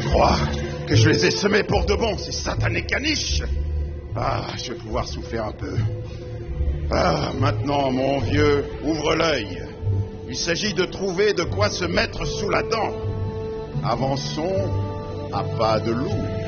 crois que je les ai semés pour de bon, ces satanés caniches. Ah, je vais pouvoir souffler un peu. Ah, maintenant, mon vieux, ouvre l'œil. Il s'agit de trouver de quoi se mettre sous la dent. Avançons à pas de loup.